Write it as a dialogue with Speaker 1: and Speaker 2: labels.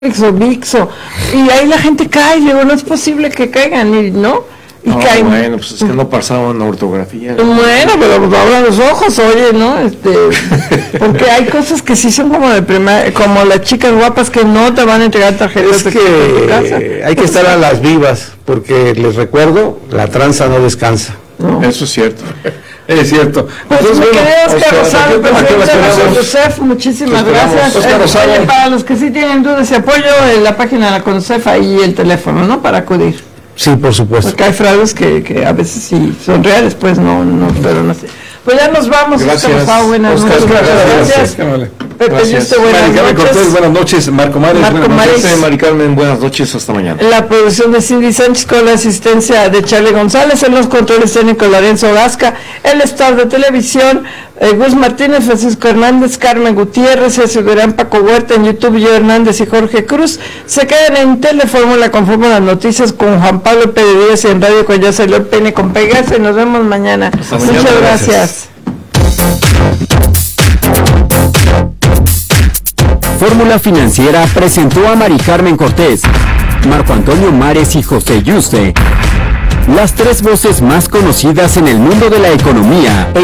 Speaker 1: o VIX, y ahí la gente cae, digo, no es posible que caigan, ¿no? Y
Speaker 2: no,
Speaker 1: caen.
Speaker 2: Bueno, pues es que no pasaban ortografía.
Speaker 1: Bueno, pero pues abran los ojos, oye, ¿no? Porque hay cosas que sí son como de primaria, como las chicas guapas que no te van a entregar tarjetas
Speaker 3: es que hay que estar a las vivas, porque les recuerdo, la tranza no descansa.
Speaker 2: No. Eso es cierto.
Speaker 3: Es cierto.
Speaker 1: Pues me quedé Oscar Rosado, presidente de la CONDUCEF, muchísimas gracias. Oye, para los que sí tienen dudas y apoyo, en la página de la CONDUCEF, ahí el teléfono, ¿no? Para acudir.
Speaker 3: Sí, por supuesto.
Speaker 1: Porque hay fraudes que a veces sí son reales, pues no, pero no sé. Pues ya nos vamos,
Speaker 2: Oscar
Speaker 1: Rosado, buenas noches.
Speaker 2: Gracias.
Speaker 1: Pepe,
Speaker 2: gracias.
Speaker 3: Buenas noches, Marco Mares.
Speaker 1: Marco Mares.
Speaker 2: Mari Carmen, buenas noches, hasta mañana.
Speaker 1: La producción de Cindy Sánchez con la asistencia de Charlie González, en los controles técnicos Lorenzo Gasca, el staff de televisión, Gus Martínez, Francisco Hernández, Carmen Gutiérrez, Sergio Durán, Paco Huerta, en YouTube, yo Hernández y Jorge Cruz. Se quedan en Telefórmula con Fórmula Noticias con Juan Pablo Pérez Díaz y en Radio con ya salió el pene con Pegaso, y nos vemos mañana. Muchas gracias.
Speaker 4: Fórmula Financiera presentó a Mari Carmen Cortés, Marco Antonio Mares y José Yuste, las tres voces más conocidas en el mundo de la economía.